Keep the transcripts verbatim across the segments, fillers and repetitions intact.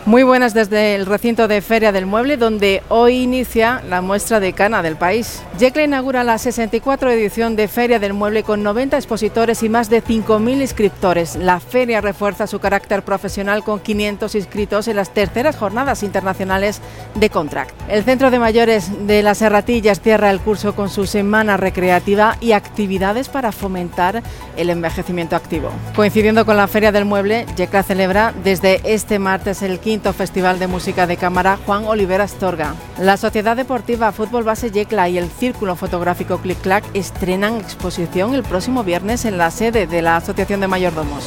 Muy buenas desde el recinto de Feria del Mueble, donde hoy inicia la muestra decana del país. Yecla inaugura la sesenta y cuatro edición de Feria del Mueble con noventa expositores y más de cinco mil inscriptores. La feria refuerza su carácter profesional con quinientos inscritos en las terceras jornadas internacionales de Contract. El Centro de Mayores de las Serratillas cierra el curso con su semana recreativa y actividades para fomentar el envejecimiento activo. Coincidiendo con la Feria del Mueble, Yecla celebra desde este martes el quinto Festival de Música de Cámara Juan Olivera Astorga. La Sociedad Deportiva Fútbol Base Yecla y el Círculo Fotográfico Clic Clac estrenan exposición el próximo viernes en la sede de la Asociación de Mayordomos.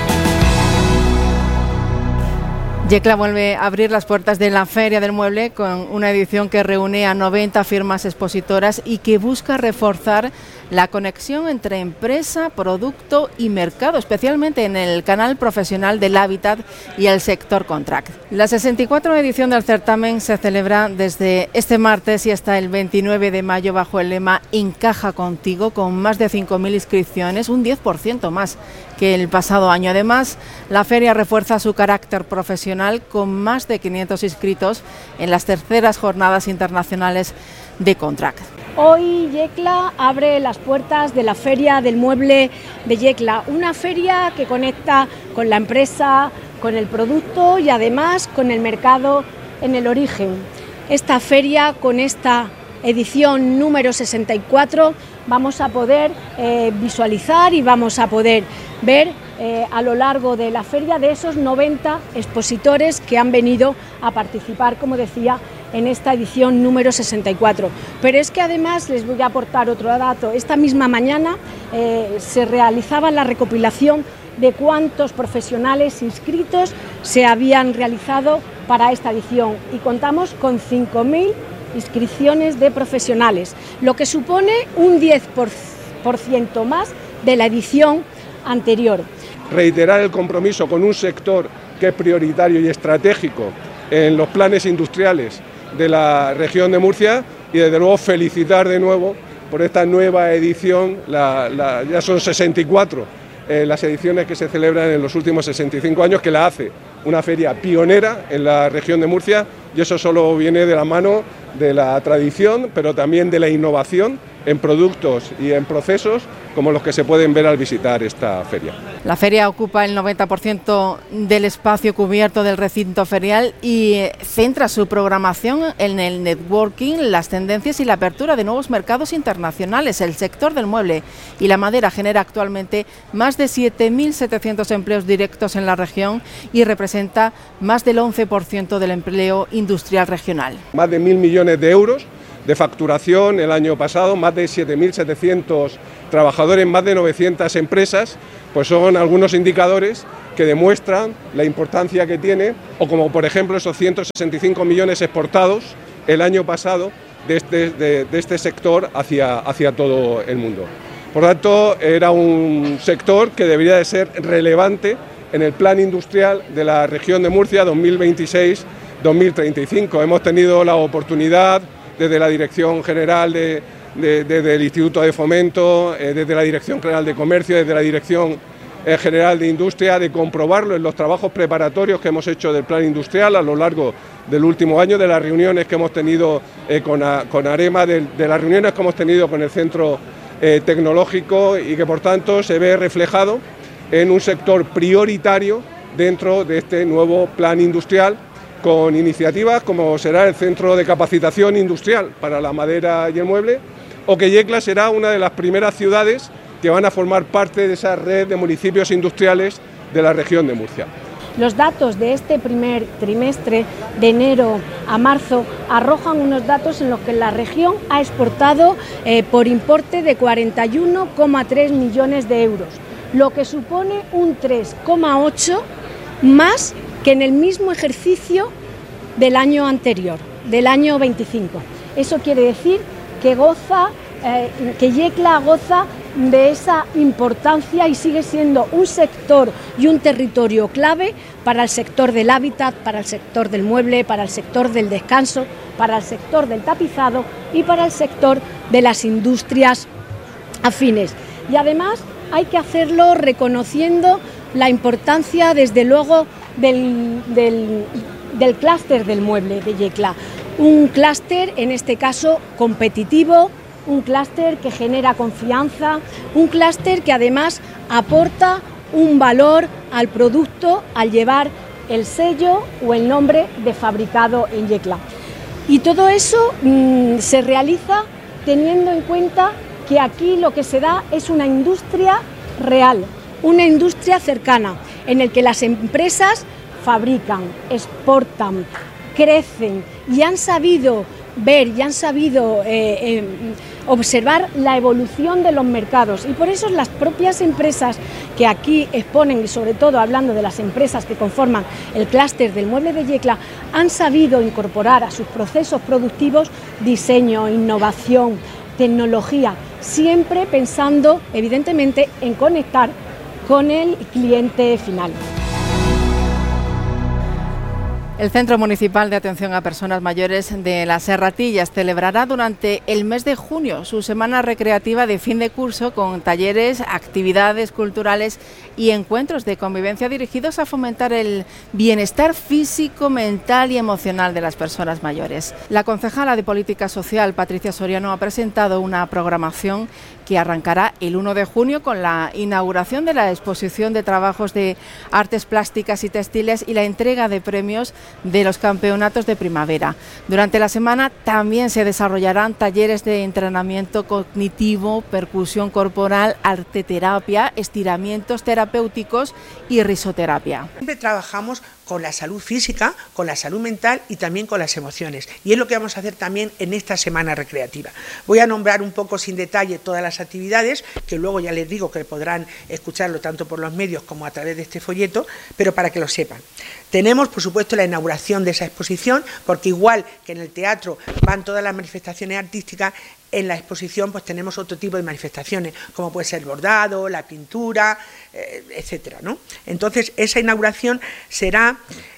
Yecla vuelve a abrir las puertas de la Feria del Mueble con una edición que reúne a noventa firmas expositoras y que busca reforzar la conexión entre empresa, producto y mercado, especialmente en el canal profesional del hábitat y el sector Contract. La sesenta y cuatro edición del certamen se celebra desde este martes y hasta el veintinueve de mayo bajo el lema Encaja contigo, con más de cinco mil inscripciones, un diez por ciento más que el pasado año. Además, la feria refuerza su carácter profesional con más de quinientos inscritos en las terceras jornadas internacionales de Contract. Hoy Yecla abre las puertas de la Feria del Mueble de Yecla, una feria que conecta con la empresa, con el producto y además con el mercado en el origen. Esta feria, con esta edición número sesenta y cuatro, vamos a poder eh, visualizar y vamos a poder ver eh, a lo largo de la feria de esos noventa expositores que han venido a participar, como decía, en esta edición número sesenta y cuatro. Pero es que además les voy a aportar otro dato. Esta misma mañana eh, se realizaba la recopilación de cuántos profesionales inscritos se habían realizado para esta edición y contamos con cinco mil inscripciones de profesionales, lo que supone un diez por ciento más de la edición anterior. Reiterar el compromiso con un sector que es prioritario y estratégico en los planes industriales de la región de Murcia y desde luego felicitar de nuevo por esta nueva edición, la, la, ya son sesenta y cuatro eh, las ediciones que se celebran en los últimos sesenta y cinco años, que la hace una feria pionera en la región de Murcia, y eso solo viene de la mano de la tradición, pero también de la innovación en productos y en procesos como los que se pueden ver al visitar esta feria. La feria ocupa el noventa por ciento del espacio cubierto del recinto ferial y centra su programación en el networking, las tendencias y la apertura de nuevos mercados internacionales. El sector del mueble y la madera genera actualmente más de siete mil setecientos empleos directos en la región y representa más del once por ciento del empleo industrial regional. Más de mil millones de euros de facturación el año pasado, más de siete mil setecientos trabajadores, más de novecientas empresas, pues son algunos indicadores que demuestran la importancia que tiene, o como por ejemplo esos ciento sesenta y cinco millones exportados el año pasado de este, de, de este sector hacia, hacia todo el mundo. Por tanto, era un sector que debería de ser relevante en el plan industrial de la región de Murcia dos mil veintiséis dos mil treinta y cinco. Hemos tenido la oportunidad desde la Dirección General de, de, de, del Instituto de Fomento, eh, desde la Dirección General de Comercio, desde la Dirección eh, General de Industria, de comprobarlo en los trabajos preparatorios que hemos hecho del plan industrial a lo largo del último año, de las reuniones que hemos tenido eh, con, a, con AREMA, de, de las reuniones que hemos tenido con el Centro eh, Tecnológico, y que por tanto se ve reflejado en un sector prioritario dentro de este nuevo plan industrial, con iniciativas como será el Centro de Capacitación Industrial para la Madera y el Mueble, o que Yecla será una de las primeras ciudades que van a formar parte de esa red de municipios industriales de la región de Murcia. Los datos de este primer trimestre, de enero a marzo, arrojan unos datos en los que la región ha exportado eh, por importe de cuarenta y uno coma tres millones de euros, lo que supone un tres coma ocho más que en el mismo ejercicio del año anterior, del año veinticinco. Eso quiere decir que goza, eh, que Yecla goza de esa importancia y sigue siendo un sector y un territorio clave para el sector del hábitat, para el sector del mueble, para el sector del descanso, para el sector del tapizado y para el sector de las industrias afines. Y además hay que hacerlo reconociendo la importancia, desde luego, del, del del clúster del mueble de Yecla. Un clúster, en este caso, competitivo, un clúster que genera confianza, un clúster que además aporta un valor al producto al llevar el sello o el nombre de fabricado en Yecla. Y todo eso mmm, se realiza teniendo en cuenta que aquí lo que se da es una industria real, una industria cercana, en el que las empresas fabrican, exportan, crecen y han sabido ver y han sabido eh, eh, observar la evolución de los mercados, y por eso las propias empresas que aquí exponen, y sobre todo hablando de las empresas que conforman el clúster del mueble de Yecla, han sabido incorporar a sus procesos productivos diseño, innovación, tecnología, siempre pensando evidentemente en conectar con el cliente final. El Centro Municipal de Atención a Personas Mayores de Las Serratillas celebrará durante el mes de junio su semana recreativa de fin de curso con talleres, actividades culturales y encuentros de convivencia dirigidos a fomentar el bienestar físico, mental y emocional de las personas mayores. La concejala de Política Social, Patricia Soriano, ha presentado una programación que arrancará el uno de junio con la inauguración de la exposición de trabajos de artes plásticas y textiles y la entrega de premios de los campeonatos de primavera. Durante la semana también se desarrollarán talleres de entrenamiento cognitivo, percusión corporal, arteterapia, estiramientos terapéuticos y risoterapia. Siempre trabajamos con la salud física, con la salud mental y también con las emociones. Y es lo que vamos a hacer también en esta semana recreativa. Voy a nombrar un poco sin detalle todas las actividades, que luego ya les digo que podrán escucharlo tanto por los medios como a través de este folleto, pero para que lo sepan. Tenemos, por supuesto, la inauguración de esa exposición, porque igual que en el teatro van todas las manifestaciones artísticas, en la exposición pues tenemos otro tipo de manifestaciones, como puede ser el bordado, la pintura, eh, etcétera, ¿no? Entonces, esa inauguración será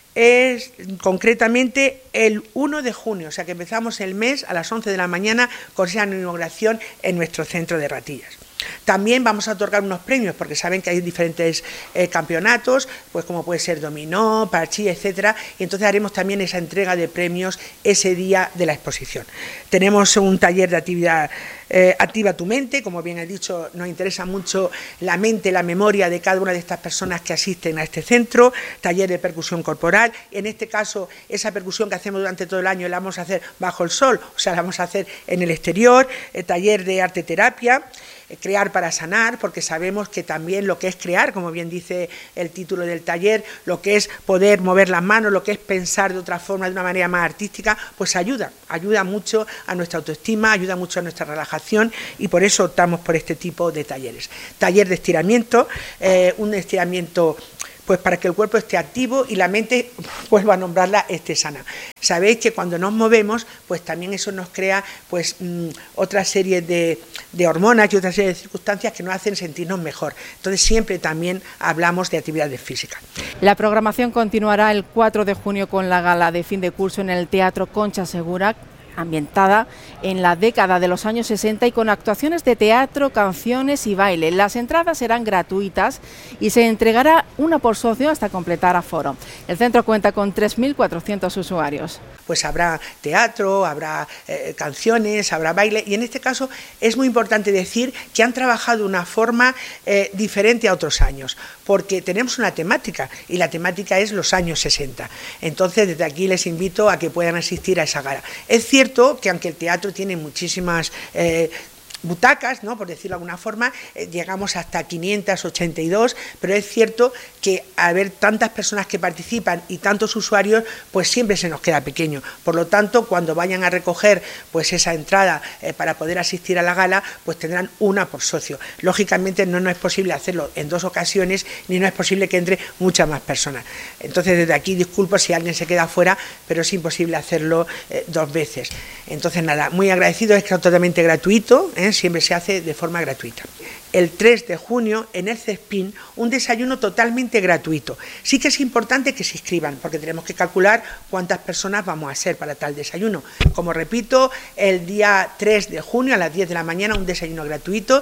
es concretamente el uno de junio, o sea que empezamos el mes a las once de la mañana con esa inauguración en nuestro centro de Ratillas. También vamos a otorgar unos premios, porque saben que hay diferentes eh, campeonatos, pues como puede ser dominó, parchís, etcétera, y entonces haremos también esa entrega de premios ese día de la exposición. Tenemos un taller de actividad eh, Activa tu mente, como bien he dicho, nos interesa mucho la mente, la memoria de cada una de estas personas que asisten a este centro, taller de percusión corporal, en este caso esa percusión que hacemos durante todo el año la vamos a hacer bajo el sol, o sea, la vamos a hacer en el exterior, el taller de arteterapia, crear para sanar, porque sabemos que también lo que es crear, como bien dice el título del taller, lo que es poder mover las manos, lo que es pensar de otra forma, de una manera más artística, pues ayuda, ayuda mucho a nuestra autoestima, ayuda mucho a nuestra relajación, y por eso optamos por este tipo de talleres. Taller de estiramiento, eh, un estiramiento pues para que el cuerpo esté activo y la mente, vuelvo a nombrarla, esté sana. Sabéis que cuando nos movemos, pues también eso nos crea pues mmm, otra serie de, de hormonas y otra serie de circunstancias que nos hacen sentirnos mejor. Entonces siempre también hablamos de actividades físicas. La programación continuará el cuatro de junio con la gala de fin de curso en el Teatro Concha Segura, ambientada en la década de los años sesenta y con actuaciones de teatro, canciones y baile. Las entradas serán gratuitas y se entregará una por socio hasta completar aforo. El centro cuenta con tres mil cuatrocientos usuarios. Pues habrá teatro, habrá eh, canciones, habrá baile, y en este caso es muy importante decir que han trabajado de una forma eh, diferente a otros años, porque tenemos una temática y la temática es los años sesenta. Entonces desde aquí les invito a que puedan asistir a esa gala. Es cierto que aunque el teatro tiene muchísimas eh, butacas, ¿no?, por decirlo de alguna forma, eh, llegamos hasta quinientas ochenta y dos, pero es cierto que al haber tantas personas que participan y tantos usuarios, pues siempre se nos queda pequeño. Por lo tanto, cuando vayan a recoger pues esa entrada eh, para poder asistir a la gala, pues tendrán una por socio. Lógicamente no, no es posible hacerlo en dos ocasiones, ni no es posible que entre muchas más personas. Entonces desde aquí disculpo si alguien se queda fuera, pero es imposible hacerlo eh, dos veces. Entonces nada, muy agradecido, es totalmente gratuito, ¿eh? Siempre se hace de forma gratuita. El tres de junio en el CESPIN un desayuno totalmente gratuito. Sí que es importante que se inscriban porque tenemos que calcular cuántas personas vamos a ser para tal desayuno. Como repito, el día tres de junio a las diez de la mañana un desayuno gratuito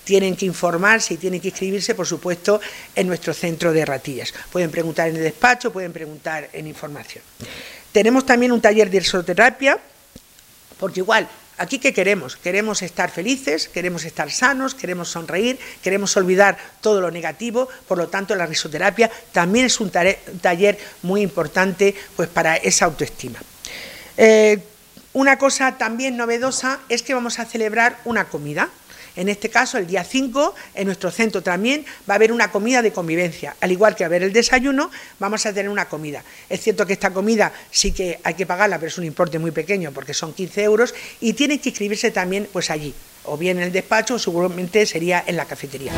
tienen que informarse y tienen que inscribirse, por supuesto, en nuestro centro de Ratillas. Pueden preguntar en el despacho, pueden preguntar en información. Tenemos también un taller de risoterapia, porque igual, ¿aquí qué queremos? Queremos estar felices, queremos estar sanos, queremos sonreír, queremos olvidar todo lo negativo, por lo tanto la risoterapia también es un taller muy importante pues, para esa autoestima. Eh, una cosa también novedosa es que vamos a celebrar una comida. En este caso, el día cinco, en nuestro centro también va a haber una comida de convivencia. Al igual que va a haber el desayuno, vamos a tener una comida. Es cierto que esta comida sí que hay que pagarla, pero es un importe muy pequeño porque son quince euros y tienen que inscribirse también pues allí, o bien en el despacho o seguramente sería en la cafetería.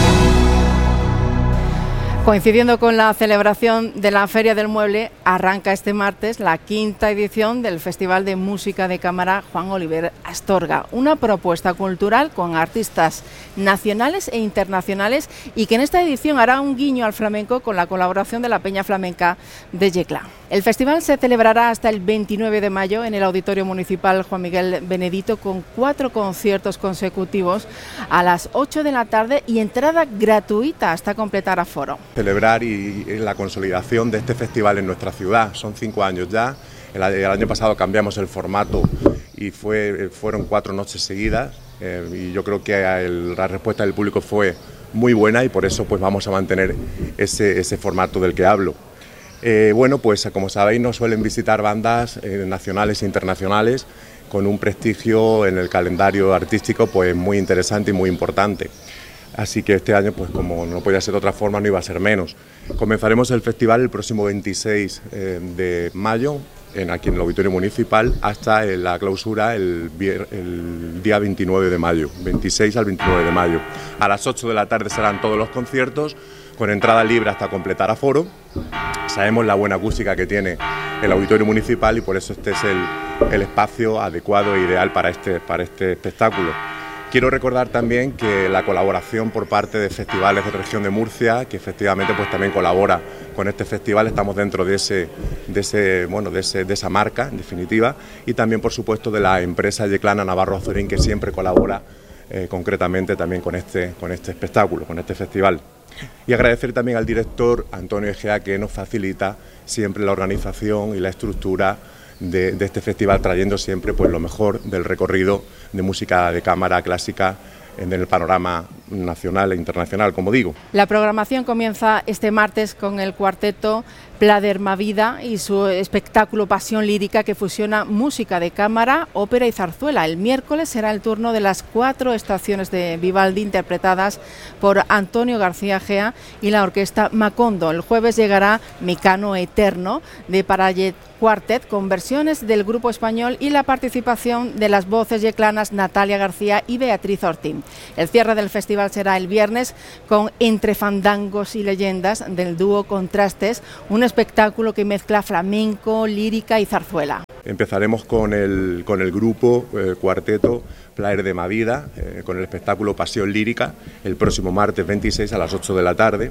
Coincidiendo con la celebración de la Feria del Mueble, arranca este martes la quinta edición del Festival de Música de Cámara Juan Oliver Astorga, una propuesta cultural con artistas nacionales e internacionales y que en esta edición hará un guiño al flamenco con la colaboración de la Peña Flamenca de Yecla. El festival se celebrará hasta el veintinueve de mayo en el Auditorio Municipal Juan Miguel Benedito con cuatro conciertos consecutivos a las ocho de la tarde y entrada gratuita hasta completar aforo. Celebrar y, y la consolidación de este festival en nuestra ciudad, son cinco años ya, el, el año pasado cambiamos el formato y fue, fueron cuatro noches seguidas eh, y yo creo que el, la respuesta del público fue muy buena y por eso pues vamos a mantener ese, ese formato del que hablo. Eh, bueno, pues como sabéis nos suelen visitar bandas eh, nacionales e internacionales con un prestigio en el calendario artístico pues muy interesante y muy importante. Así que este año, pues como no podía ser de otra forma, no iba a ser menos. Comenzaremos el festival el próximo veintiséis eh, de mayo, en, aquí en el Auditorio Municipal, hasta eh, la clausura el, el día veintinueve de mayo, veintiséis al veintinueve de mayo. A las ocho de la tarde serán todos los conciertos, con entrada libre hasta completar aforo. Sabemos la buena acústica que tiene el Auditorio Municipal y por eso este es el, el espacio adecuado e ideal para este, para este espectáculo. Quiero recordar también que la colaboración por parte de Festivales de Región de Murcia, que efectivamente pues también colabora con este festival, estamos dentro de ese, de ese, bueno, de ese, de esa marca en definitiva, y también por supuesto de la empresa yeclana Navarro Azorín, que siempre colabora eh, concretamente también con este, con este espectáculo, con este festival. Y agradecer también al director Antonio Egea, que nos facilita siempre la organización y la estructura de, de este festival, trayendo siempre pues lo mejor del recorrido de música de cámara clásica en el panorama nacional e internacional, como digo. La programación comienza este martes con el cuarteto Pladerma Vida y su espectáculo Pasión Lírica, que fusiona música de cámara, ópera y zarzuela. El miércoles será el turno de las cuatro estaciones de Vivaldi interpretadas por Antonio García Gea y la orquesta Macondo. El jueves llegará Mecano Eterno de Parallet Quartet con versiones del grupo español y la participación de las voces yeclanas Natalia García y Beatriz Ortín. El cierre del festival será el viernes con Entre Fandangos y Leyendas del dúo Contrastes, un espectáculo que mezcla flamenco, lírica y zarzuela. Empezaremos con el, con el grupo eh, cuarteto Pladerma Vida, eh, con el espectáculo Pasión Lírica, el próximo martes veintiséis a las ocho de la tarde.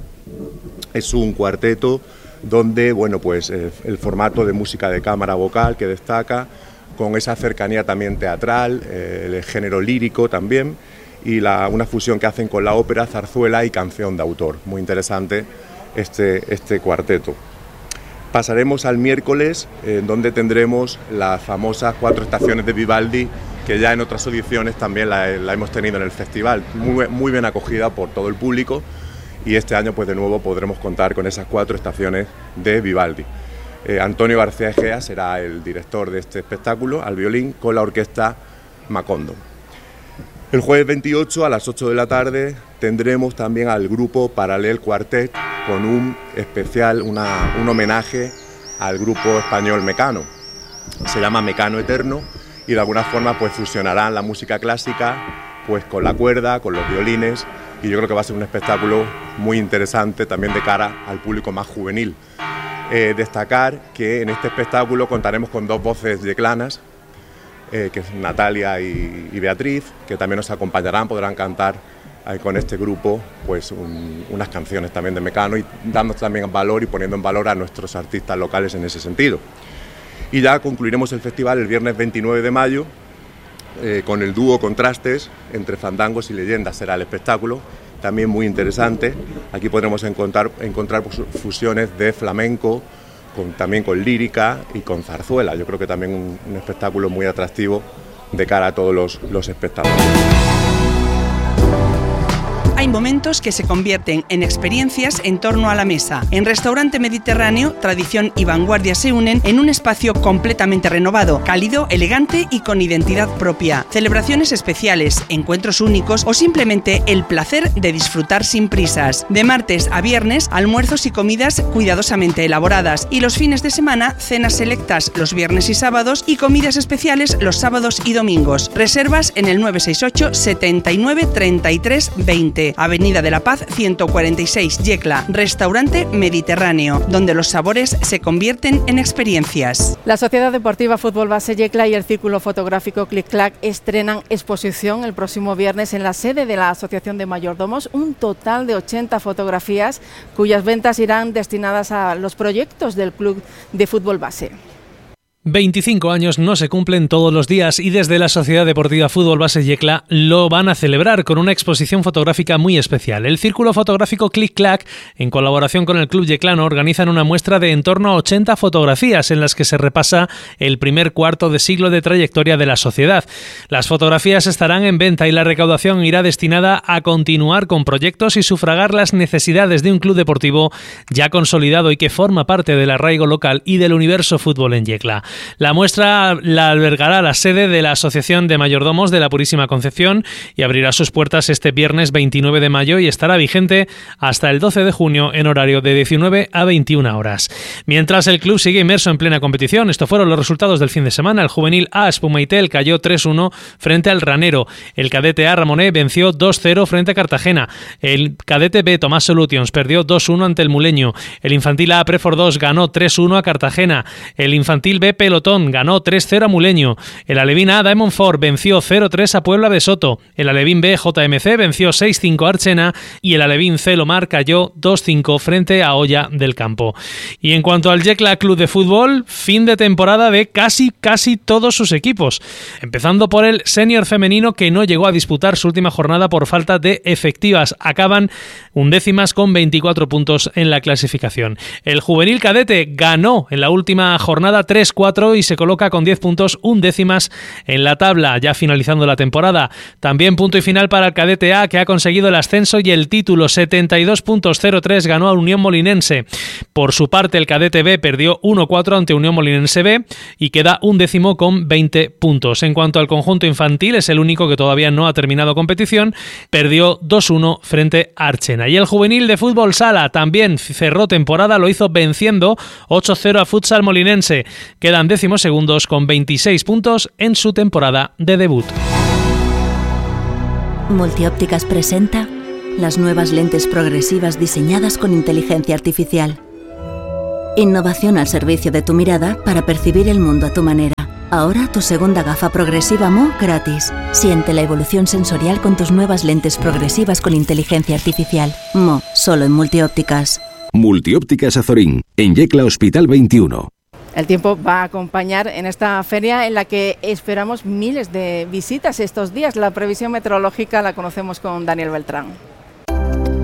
Es un cuarteto donde bueno, pues, eh, el formato de música de cámara vocal que destaca, con esa cercanía también teatral, eh, el género lírico también, y la, una fusión que hacen con la ópera, zarzuela y canción de autor. Muy interesante este, este cuarteto. Pasaremos al miércoles, eh, donde tendremos las famosas cuatro estaciones de Vivaldi, que ya en otras ediciones también la, la hemos tenido en el festival, muy, muy bien acogida por todo el público, y este año pues de nuevo podremos contar con esas cuatro estaciones de Vivaldi. Eh, Antonio García Egea será el director de este espectáculo, al violín, con la orquesta Macondo. El jueves veintiocho a las ocho de la tarde tendremos también al grupo Paralel Quartet con un especial, una, un homenaje al grupo español Mecano. Se llama Mecano Eterno y de alguna forma pues fusionarán la música clásica pues con la cuerda, con los violines, y yo creo que va a ser un espectáculo muy interesante también de cara al público más juvenil. Eh, destacar que en este espectáculo contaremos con dos voces yeclanas, eh, que es Natalia y, y Beatriz, que también nos acompañarán, podrán cantar eh, con este grupo pues un, unas canciones también de Mecano, y dando también valor y poniendo en valor a nuestros artistas locales en ese sentido. Y ya concluiremos el festival el viernes veintinueve de mayo eh, con el dúo Contrastes entre fandangos y leyendas será el espectáculo, también muy interesante. Aquí podremos encontrar, encontrar fusiones de flamenco, con, también con lírica y con zarzuela. Yo creo que también un, un espectáculo muy atractivo de cara a todos los, los espectadores. Hay momentos que se convierten en experiencias en torno a la mesa. En Restaurante Mediterráneo, tradición y vanguardia se unen en un espacio completamente renovado, cálido, elegante y con identidad propia. Celebraciones especiales, encuentros únicos o simplemente el placer de disfrutar sin prisas. De martes a viernes, almuerzos y comidas cuidadosamente elaboradas, y los fines de semana, cenas selectas los viernes y sábados y comidas especiales los sábados y domingos. Reservas en el nueve seis ocho, setenta y nueve, treinta y tres, veinte. Avenida de la Paz ciento cuarenta y seis, Yecla. Restaurante Mediterráneo, donde los sabores se convierten en experiencias. La Sociedad Deportiva Fútbol Base Yecla y el Círculo Fotográfico Clic Clac estrenan exposición el próximo viernes en la sede de la Asociación de Mayordomos, un total de ochenta fotografías cuyas ventas irán destinadas a los proyectos del Club de Fútbol Base. veinticinco años no se cumplen todos los días y desde la Sociedad Deportiva Fútbol Base Yecla lo van a celebrar con una exposición fotográfica muy especial. El Círculo Fotográfico Clic Clac, en colaboración con el Club Yeclano, organizan una muestra de en torno a ochenta fotografías en las que se repasa el primer cuarto de siglo de trayectoria de la sociedad. Las fotografías estarán en venta y la recaudación irá destinada a continuar con proyectos y sufragar las necesidades de un club deportivo ya consolidado y que forma parte del arraigo local y del universo fútbol en Yecla. La muestra la albergará la sede de la Asociación de Mayordomos de la Purísima Concepción y abrirá sus puertas este viernes veintinueve de mayo y estará vigente hasta el doce de junio en horario de diecinueve a veintiuna horas. Mientras el club sigue inmerso en plena competición, estos fueron los resultados del fin de semana. El juvenil A Espumaitel cayó tres uno frente al Ranero. El cadete A Ramoné venció dos cero frente a Cartagena. El cadete B Tomás Solutions perdió dos uno ante el Muleño. El infantil A Prefor dos ganó tres uno a Cartagena. El infantil B Pelotón ganó tres cero a Muleño. El alevín A Diamond Ford venció cero tres a Puebla de Soto. El alevín B J M C venció seis cinco a Archena y el alevín C Lomar cayó dos cinco frente a Olla del Campo. Y en cuanto al Yecla Club de Fútbol, fin de temporada de casi casi todos sus equipos, empezando por el senior femenino, que no llegó a disputar su última jornada por falta de efectivas. Acaban undécimas con veinticuatro puntos en la clasificación. El juvenil cadete ganó en la última jornada tres cuatro y se coloca con diez puntos undécimas en la tabla, ya finalizando la temporada. También punto y final para el cadete A, que ha conseguido el ascenso y el título. setenta y dos puntos, cero tres ganó a Unión Molinense. Por su parte, el cadete B perdió uno cuatro ante Unión Molinense B y queda undécimo con veinte puntos. En cuanto al conjunto infantil, es el único que todavía no ha terminado competición, perdió dos uno frente a Archena. Y el juvenil de fútbol sala también cerró temporada, lo hizo venciendo ocho cero a Futsal Molinense. Quedan décimos segundos con veintiséis puntos en su temporada de debut. Multiópticas presenta las nuevas lentes progresivas diseñadas con inteligencia artificial. Innovación al servicio de tu mirada para percibir el mundo a tu manera. Ahora tu segunda gafa progresiva M O gratis. Siente la evolución sensorial con tus nuevas lentes progresivas con inteligencia artificial. M O, solo en Multiópticas. Multiópticas Azorín, en Yecla Hospital veintiuno. El tiempo va a acompañar en esta feria en la que esperamos miles de visitas estos días. La previsión meteorológica la conocemos con Daniel Beltrán.